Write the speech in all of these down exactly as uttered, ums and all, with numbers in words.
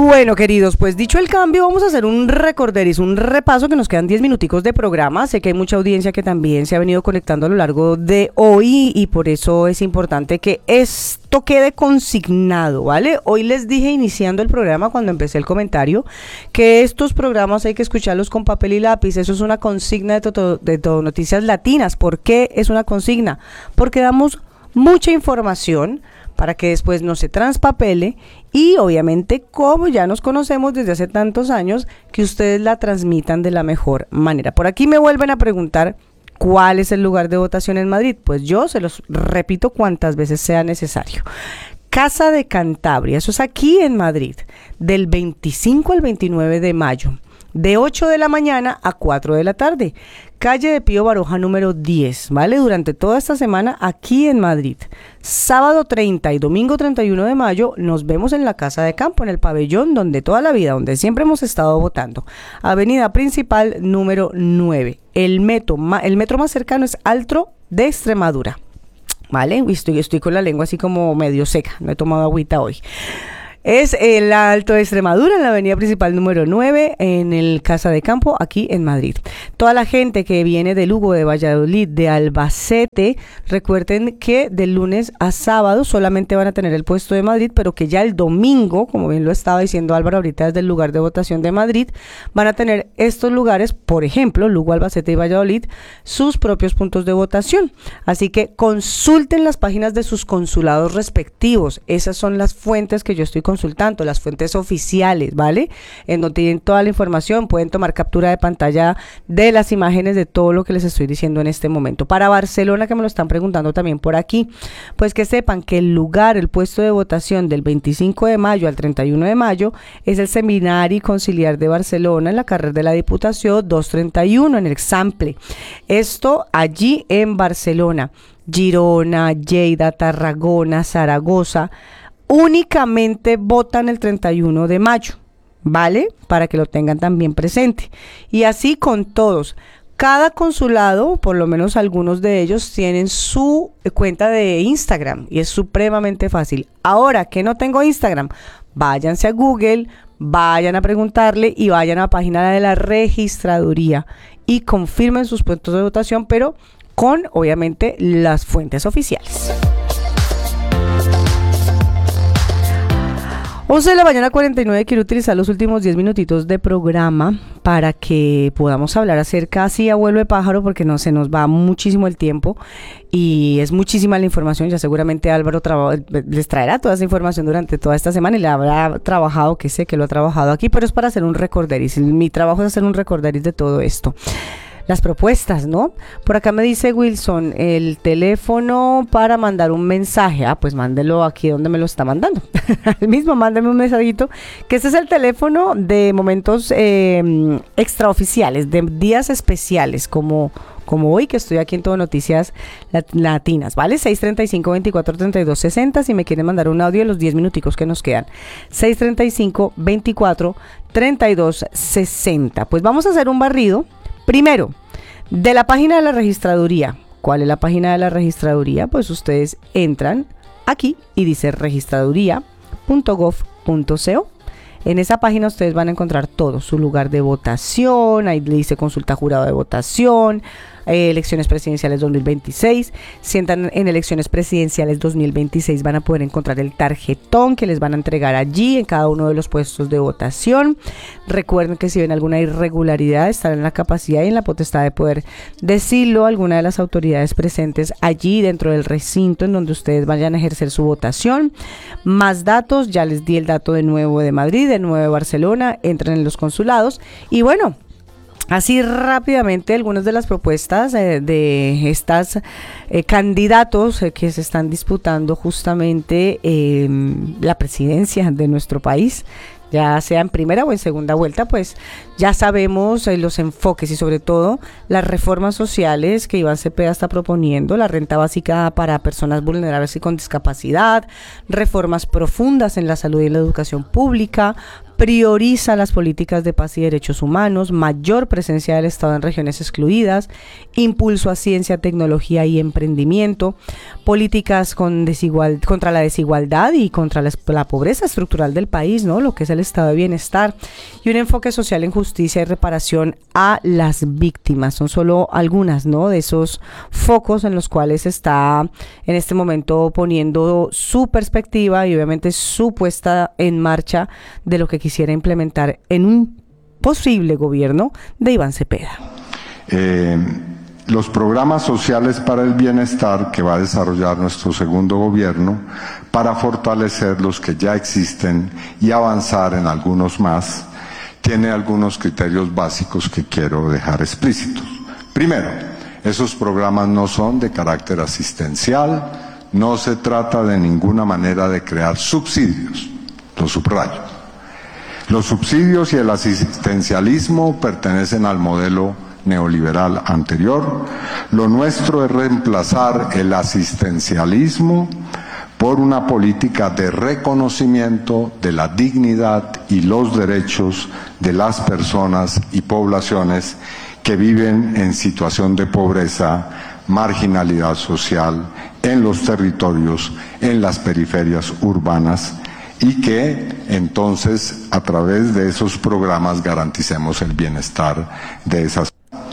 Bueno, queridos, pues dicho el cambio, vamos a hacer un recorderis, un repaso, que nos quedan diez minuticos de programa. Sé que hay mucha audiencia que también se ha venido conectando a lo largo de hoy y por eso es importante que esto quede consignado, ¿vale? Hoy les dije iniciando el programa, cuando empecé el comentario, que estos programas hay que escucharlos con papel y lápiz. Eso es una consigna de todo, de todo Noticias Latinas. ¿Por qué es una consigna? Porque damos mucha información para que después no se transpapele y obviamente, como ya nos conocemos desde hace tantos años, que ustedes la transmitan de la mejor manera. Por aquí me vuelven a preguntar cuál es el lugar de votación en Madrid. Pues yo se los repito cuantas veces sea necesario. Casa de Cantabria, eso es aquí en Madrid, del veinticinco al veintinueve de mayo. De ocho de la mañana a cuatro de la tarde. Calle de Pío Baroja número diez, ¿vale? Durante toda esta semana aquí en Madrid. Sábado treinta y domingo treinta y uno de mayo nos vemos en la Casa de Campo, en el pabellón donde toda la vida, donde siempre hemos estado votando. Avenida Principal número nueve. El metro, el metro más cercano es Altro de Extremadura, ¿vale? Estoy, estoy con la lengua así como medio seca, no he tomado agüita hoy. Es el Alto de Extremadura, en la avenida principal número nueve, en el Casa de Campo, aquí en Madrid. Toda la gente que viene de Lugo, de Valladolid, de Albacete, recuerden que de lunes a sábado solamente van a tener el puesto de Madrid, pero que ya el domingo, como bien lo estaba diciendo Álvaro ahorita desde el lugar de votación de Madrid, van a tener estos lugares, por ejemplo, Lugo, Albacete y Valladolid, sus propios puntos de votación. Así que consulten las páginas de sus consulados respectivos. Esas son las fuentes que yo estoy consultando. consultando, las fuentes oficiales, ¿vale? En donde tienen toda la información, pueden tomar captura de pantalla de las imágenes de todo lo que les estoy diciendo en este momento. Para Barcelona, que me lo están preguntando también por aquí, pues que sepan que el lugar, el puesto de votación del veinticinco de mayo al treinta y uno de mayo es el Seminari Conciliar de Barcelona, en la carrera de la Diputación doscientos treinta y uno, en el Example. Esto allí en Barcelona. Girona, Lleida, Tarragona, Zaragoza únicamente votan el treinta y uno de mayo, ¿vale? Para que lo tengan también presente. Y así con todos. Cada consulado, por lo menos algunos de ellos, tienen su cuenta de Instagram y es supremamente fácil. Ahora que no tengo Instagram, váyanse a Google, vayan a preguntarle y vayan a la página de la registraduría y confirmen sus puntos de votación, pero con, obviamente, las fuentes oficiales. once de la mañana cuarenta y nueve, quiero utilizar los últimos diez minutitos de programa para que podamos hablar acerca, así a vuelo de pájaro, porque no se nos va muchísimo el tiempo y es muchísima la información. Ya seguramente Álvaro traba, les traerá toda esa información durante toda esta semana y le habrá trabajado, que sé que lo ha trabajado aquí, pero es para hacer un recorderis. Mi trabajo es hacer un recorderis de todo esto. Las propuestas, ¿no? Por acá me dice Wilson, el teléfono para mandar un mensaje. Ah, pues mándelo aquí donde me lo está mandando. El mismo, mándame un mensajito, que este es el teléfono de momentos eh, extraoficiales, de días especiales, como, como hoy que estoy aquí en Todo Noticias Latinas, ¿vale? seis treinta y cinco, veinticuatro, treinta y dos, sesenta, si me quieren mandar un audio de los diez minuticos que nos quedan. seis treinta y cinco, veinticuatro, treinta y dos, sesenta. Pues vamos a hacer un barrido. Primero, de la página de la registraduría. ¿Cuál es la página de la registraduría? Pues ustedes entran aquí y dice registraduría punto gov punto co. En esa página ustedes van a encontrar todo, su lugar de votación, ahí le dice consulta jurado de votación, eh, elecciones presidenciales dos mil veintiséis. Si entran en elecciones presidenciales dos mil veintiséis van a poder encontrar el tarjetón que les van a entregar allí en cada uno de los puestos de votación. Recuerden que si ven alguna irregularidad, estarán en la capacidad y en la potestad de poder decirlo a alguna de las autoridades presentes allí dentro del recinto en donde ustedes vayan a ejercer su votación. Más datos, ya les di el dato de nuevo de Madrid, de nuevo de Barcelona, entran en los consulados y bueno, así rápidamente algunas de las propuestas eh, de estas eh, candidatos eh, que se están disputando justamente eh, la presidencia de nuestro país, ya sea en primera o en segunda vuelta, pues ya sabemos eh, los enfoques y sobre todo las reformas sociales que Iván Cepeda está proponiendo, la renta básica para personas vulnerables y con discapacidad, reformas profundas en la salud y la educación pública, prioriza las políticas de paz y derechos humanos, mayor presencia del Estado en regiones excluidas, impulso a ciencia, tecnología y emprendimiento, políticas con desigual, contra la desigualdad y contra la, la pobreza estructural del país, ¿no? Lo que es el estado de bienestar, y un enfoque social en justicia y reparación a las víctimas. Son solo algunas, ¿no?, de esos focos en los cuales está en este momento poniendo su perspectiva y obviamente su puesta en marcha de lo que quisiera implementar en un posible gobierno de Iván Cepeda. Eh, los programas sociales para el bienestar que va a desarrollar nuestro segundo gobierno para fortalecer los que ya existen y avanzar en algunos más, tiene algunos criterios básicos que quiero dejar explícitos. Primero, esos programas no son de carácter asistencial, no se trata de ninguna manera de crear subsidios, lo subrayo. Los subsidios y el asistencialismo pertenecen al modelo neoliberal anterior. Lo nuestro es reemplazar el asistencialismo por una política de reconocimiento de la dignidad y los derechos de las personas y poblaciones que viven en situación de pobreza, marginalidad social, en los territorios, en las periferias urbanas, y que entonces a través de esos programas garanticemos el bienestar de esas.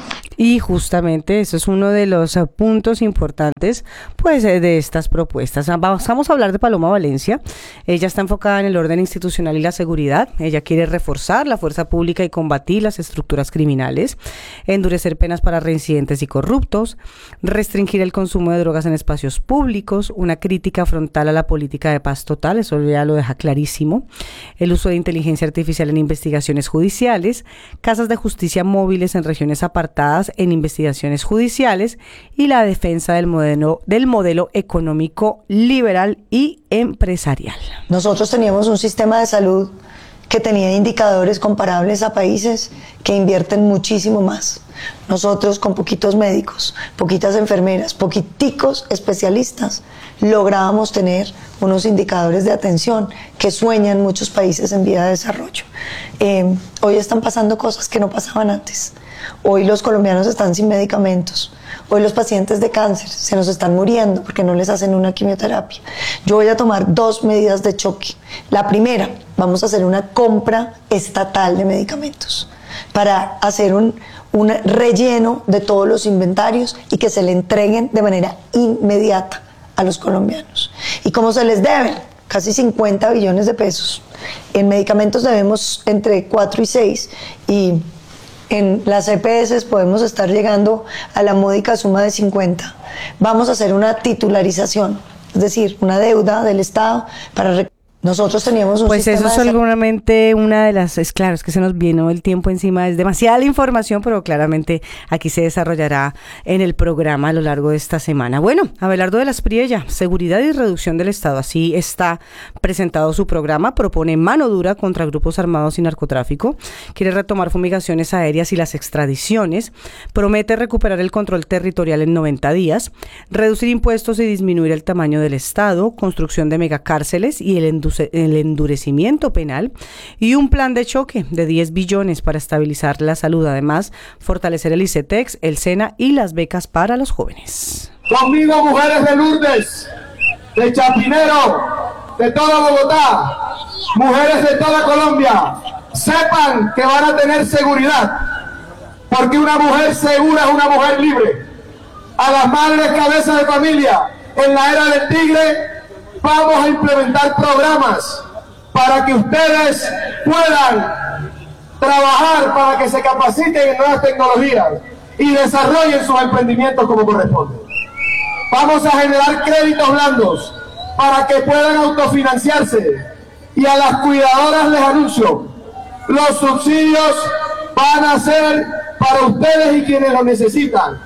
Y justamente eso es uno de los uh, puntos importantes, pues, eh, de estas propuestas. Vamos a hablar de Paloma Valencia. Ella está enfocada en el orden institucional y la seguridad. Ella quiere reforzar la fuerza pública y combatir las estructuras criminales, endurecer penas para reincidentes y corruptos, restringir el consumo de drogas en espacios públicos, una crítica frontal a la política de paz total, eso ya lo deja clarísimo, el uso de inteligencia artificial en investigaciones judiciales, casas de justicia móviles en regiones apartadas en investigaciones judiciales y la defensa del modelo, del modelo económico liberal y empresarial. Nosotros teníamos un sistema de salud que tenía indicadores comparables a países que invierten muchísimo más. Nosotros con poquitos médicos, poquitas enfermeras, poquiticos especialistas, lográbamos tener unos indicadores de atención que sueñan muchos países en vía de desarrollo. Eh, hoy están pasando cosas que no pasaban antes. Hoy los colombianos están sin medicamentos. Hoy los pacientes de cáncer se nos están muriendo porque no les hacen una quimioterapia. Yo voy a tomar dos medidas de choque. La primera, vamos a hacer una compra estatal de medicamentos para hacer un, un relleno de todos los inventarios y que se le entreguen de manera inmediata a los colombianos. ¿Y cómo se les deben? Casi cincuenta billones de pesos. En medicamentos debemos entre cuatro y seis, y en las E P S podemos estar llegando a la módica suma de cincuenta. Vamos a hacer una titularización, es decir, una deuda del Estado para... Nosotros teníamos un pues sistema eso es de... seguramente una de las, es claro, es que se nos vino el tiempo encima, es demasiada la información, pero claramente aquí se desarrollará en el programa a lo largo de esta semana. Bueno, Abelardo de las Priella, seguridad y reducción del Estado, así está presentado su programa, propone mano dura contra grupos armados y narcotráfico, quiere retomar fumigaciones aéreas y las extradiciones, promete recuperar el control territorial en noventa días, reducir impuestos y disminuir el tamaño del Estado, construcción de megacárceles y el endurecimiento el endurecimiento penal y un plan de choque de diez billones para estabilizar la salud. Además, fortalecer el ICETEX, el SENA y las becas para los jóvenes. Conmigo, mujeres de Lourdes, de Chapinero, de toda Bogotá, mujeres de toda Colombia, sepan que van a tener seguridad, porque una mujer segura es una mujer libre. A las madres cabezas de familia, en la era del tigre, vamos a implementar programas para que ustedes puedan trabajar, para que se capaciten en nuevas tecnologías y desarrollen sus emprendimientos como corresponde. Vamos a generar créditos blandos para que puedan autofinanciarse, y a las cuidadoras les anuncio, los subsidios van a ser para ustedes y quienes lo necesitan.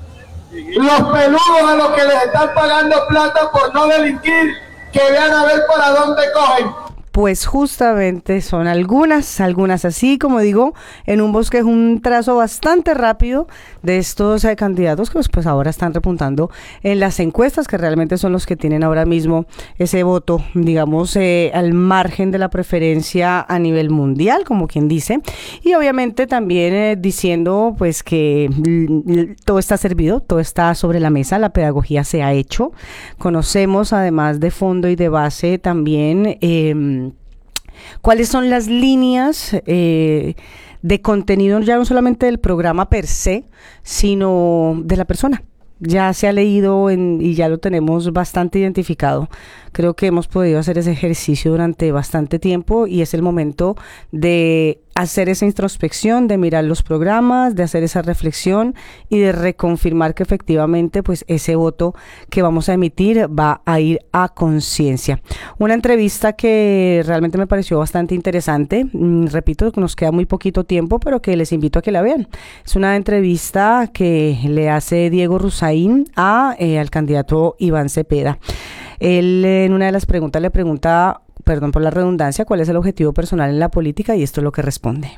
Los peludos a los que les están pagando plata por no delinquir, que vean a ver para dónde cogen. Pues justamente son algunas, algunas así, como digo, en un bosque es un trazo bastante rápido de estos eh, candidatos que pues, pues ahora están repuntando en las encuestas, que realmente son los que tienen ahora mismo ese voto, digamos, eh, al margen de la preferencia a nivel mundial, como quien dice, y obviamente también eh, diciendo pues que l- todo está servido, todo está sobre la mesa, la pedagogía se ha hecho, conocemos además de fondo y de base también eh, ¿cuáles son las líneas eh, de contenido, ya no solamente del programa per se, sino de la persona? Ya se ha leído en, y ya lo tenemos bastante identificado. Creo que hemos podido hacer ese ejercicio durante bastante tiempo y es el momento de hacer esa introspección, de mirar los programas, de hacer esa reflexión y de reconfirmar que efectivamente pues ese voto que vamos a emitir va a ir a conciencia. Una entrevista que realmente me pareció bastante interesante, mm, repito que nos queda muy poquito tiempo, pero que les invito a que la vean. Es una entrevista que le hace Diego Rusaín a, eh, al candidato Iván Cepeda. Él en una de las preguntas le pregunta, perdón por la redundancia, cuál es el objetivo personal en la política y esto es lo que responde.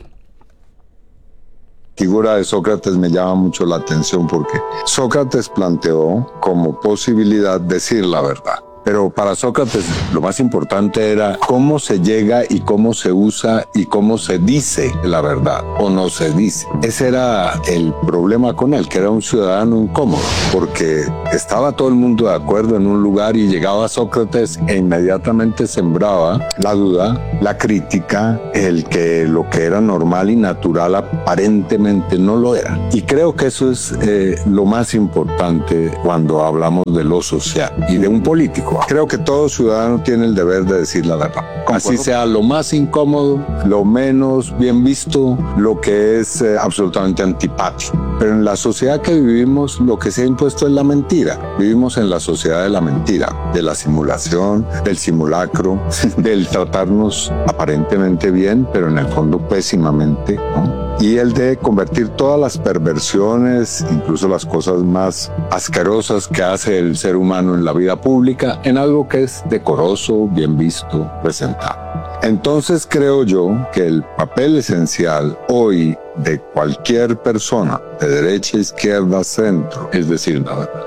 La figura de Sócrates me llama mucho la atención porque Sócrates planteó como posibilidad decir la verdad. Pero para Sócrates lo más importante era cómo se llega y cómo se usa y cómo se dice la verdad o no se dice. Ese era el problema con él, que era un ciudadano incómodo, porque estaba todo el mundo de acuerdo en un lugar y llegaba Sócrates e inmediatamente sembraba la duda, la crítica, el que lo que era normal y natural aparentemente no lo era. Y creo que eso es eh, lo más importante cuando hablamos de lo social y de un político. Creo que todo ciudadano tiene el deber de decir la verdad. Así sea lo más incómodo, lo menos bien visto, lo que es eh, absolutamente antipático. Pero en la sociedad que vivimos, lo que se ha impuesto es la mentira. Vivimos en la sociedad de la mentira, de la simulación, del simulacro, del tratarnos aparentemente bien, pero en el fondo pésimamente, ¿no? Y el de convertir todas las perversiones, incluso las cosas más asquerosas que hace el ser humano en la vida pública, en algo que es decoroso, bien visto, presentado. Entonces creo yo que el papel esencial hoy de cualquier persona, de derecha, izquierda, centro, es decir la verdad.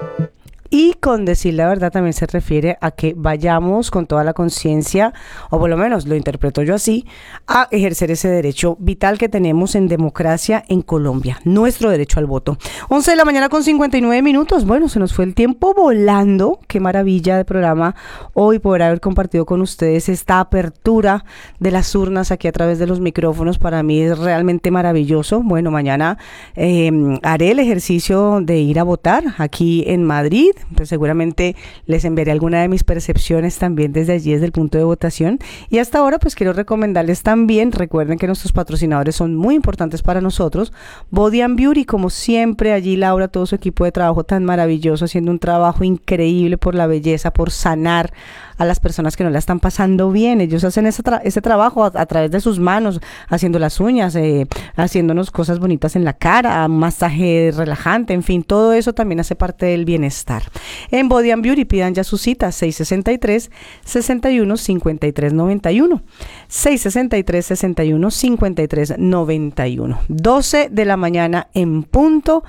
Y con decir la verdad también se refiere a que vayamos con toda la conciencia, o por lo menos lo interpreto yo así, a ejercer ese derecho vital que tenemos en democracia en Colombia, nuestro derecho al voto. once de la mañana con cincuenta y nueve minutos. Bueno, se nos fue el tiempo volando. Qué maravilla de programa hoy poder haber compartido con ustedes esta apertura de las urnas aquí a través de los micrófonos. Para mí es realmente maravilloso. Bueno, mañana eh, haré el ejercicio de ir a votar aquí en Madrid. Pues seguramente les enviaré alguna de mis percepciones también desde allí, desde el punto de votación. Y hasta ahora pues quiero recomendarles también, recuerden que nuestros patrocinadores son muy importantes para nosotros, Body and Beauty, como siempre, allí Laura, todo su equipo de trabajo tan maravilloso, haciendo un trabajo increíble por la belleza, por sanar a las personas que no la están pasando bien. Ellos hacen ese, tra- ese trabajo a, a través de sus manos, haciendo las uñas, eh, haciéndonos cosas bonitas en la cara, masaje relajante, en fin, todo eso también hace parte del bienestar. En Body and Beauty pidan ya su cita, seis sesenta y tres, sesenta y uno, cincuenta y tres noventa y uno, seis sesenta y tres, sesenta y uno, cincuenta y tres noventa y uno, doce de la mañana en punto.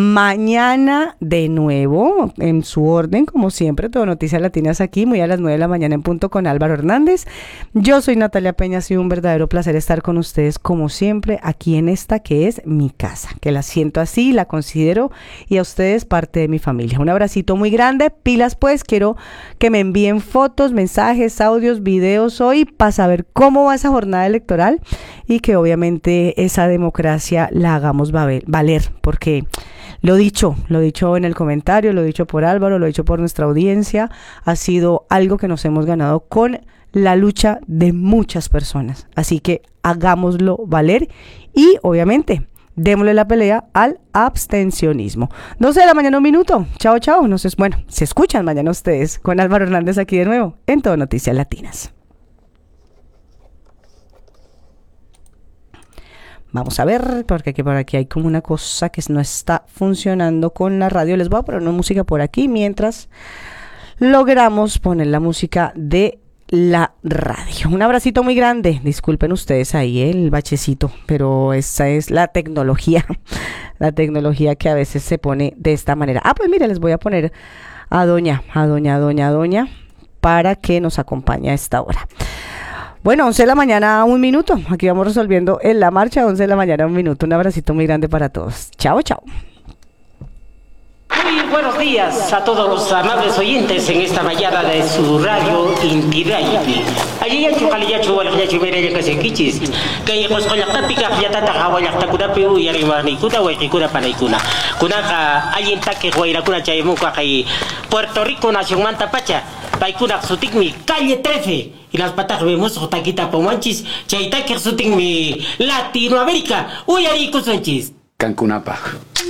Mañana de nuevo, en su orden, como siempre, todo Noticias Latinas aquí, muy a las nueve de la mañana en punto con Álvaro Hernández. Yo soy Natalia Peña, ha sido un verdadero placer estar con ustedes, como siempre, aquí en esta que es mi casa, que la siento así, la considero, y a ustedes parte de mi familia. Un abracito muy grande, pilas pues, quiero que me envíen fotos, mensajes, audios, videos hoy para saber cómo va esa jornada electoral y que obviamente esa democracia la hagamos valer, porque lo dicho, lo dicho en el comentario, lo dicho por Álvaro, lo dicho por nuestra audiencia, ha sido algo que nos hemos ganado con la lucha de muchas personas. Así que hagámoslo valer y obviamente démosle la pelea al abstencionismo. doce de la mañana, un minuto. Chao, chao. No sé, bueno, se escuchan mañana ustedes con Álvaro Hernández aquí de nuevo en Todo Noticias Latinas. Vamos a ver, porque aquí, por aquí hay como una cosa que no está funcionando con la radio. Les voy a poner una música por aquí mientras logramos poner la música de la radio. Un abracito muy grande. Disculpen ustedes ahí el bachecito, pero esa es la tecnología, la tecnología que a veces se pone de esta manera. Ah, pues mire, les voy a poner a doña, a doña, a doña, a doña, para que nos acompañe a esta hora. Bueno, once de la mañana, un minuto. Aquí vamos resolviendo en la marcha, once de la mañana, un minuto. Un abracito muy grande para todos. Chao, chao. Muy buenos días a todos los amables oyentes en esta mañana de su radio Inti Raymi. Allí ya chukali ya chuwal ya chumere ya kasekichis. Kaya kos koyak tapika ya tata kawayak takuna piu ya rimani kuna wa kuna panay kuna. Kuna ka alin take huayra kuna chaymu ka kay Puerto Rico nación manta pacha. Pai kuna sutik mi calle trece. Y las patas vemos taquita pomanchis. Chayta que sutik mi Latinoamérica. Uy ahí kusanchis. Cancunapa.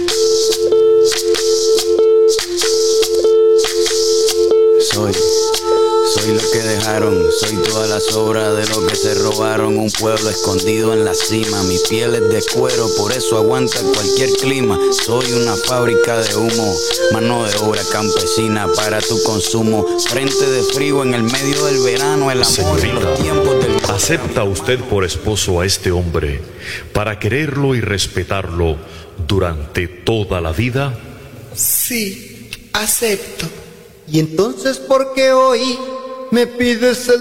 Soy, soy lo que dejaron, soy toda la sobra de lo que se robaron. Un pueblo escondido en la cima, mi piel es de cuero, por eso aguanta cualquier clima. Soy una fábrica de humo, mano de obra campesina para tu consumo. Frente de frío en el medio del verano, el amor. Señorita, los tiempos del... ¿acepta usted por esposo a este hombre para quererlo y respetarlo durante toda la vida? Sí, acepto. Y entonces, ¿por qué hoy me pides el